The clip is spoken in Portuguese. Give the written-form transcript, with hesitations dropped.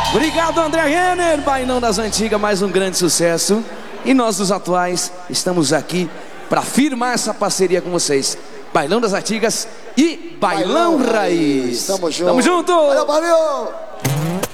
Obrigado, André Renner, Bailão das Antigas, mais um grande sucesso. E nós dos atuais estamos aqui para firmar essa parceria com vocês. Bailão das Antigas e Bailão Raiz. Tamo junto. Tamo junto. Valeu.